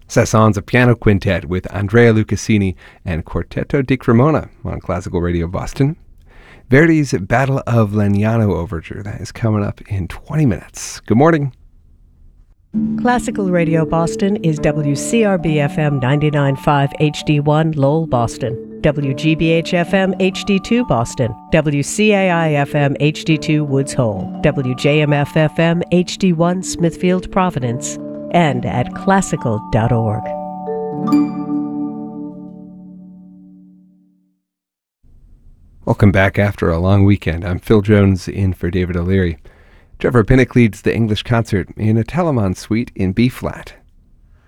Sasson's a piano quintet with Andrea Lucassini and Quartetto di Cremona on Classical Radio Boston. Verdi's Battle of Legnano Overture, that is coming up in 20 minutes. Good morning. Classical Radio Boston is WCRB-FM 99.5 HD1 Lowell, Boston, WGBH-FM HD2 Boston, WCAI-FM HD2 Woods Hole, WJMF-FM HD1 Smithfield, Providence, and at classical.org. Welcome back after a long weekend. I'm Phil Jones in for David O'Leary. Trevor Pinnock leads the English concert in a Telemann suite in B-flat.